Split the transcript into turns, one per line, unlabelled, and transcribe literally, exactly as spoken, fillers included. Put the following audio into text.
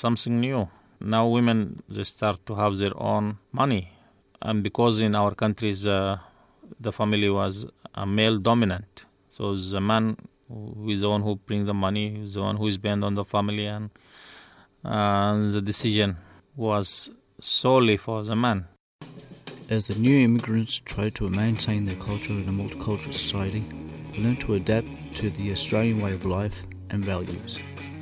something new. Now women, they start to have their own money. And because in our countries, uh, the family was a male dominant. So the man who is the one who brings the money, is the one who is spend on the family, and uh, the decision was solely for the man.
As the new immigrants try to maintain their culture in a multicultural society, learn to adapt to the Australian way of life and values.